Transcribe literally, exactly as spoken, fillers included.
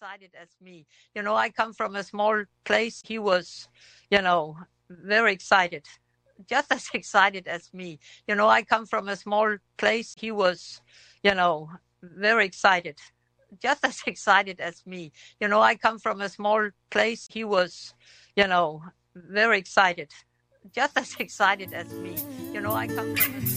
excited as me. You know, I come from a small place. He was, you know, very excited, just as excited as me. You know, I come from a small place. He was, you know, very excited, just as excited as me. You know, I come from a small place. He was, you know, very excited, just as excited as me. You know, I come from a